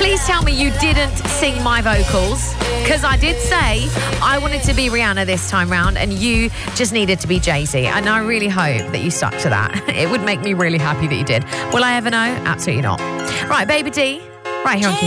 Please tell me you didn't sing my vocals, because I did say I wanted to be Rihanna this time round and you just needed to be Jay-Z. And I really hope that you stuck to that. It would make me really happy that you did. Will I ever know? Absolutely not. Right, Baby D, right here on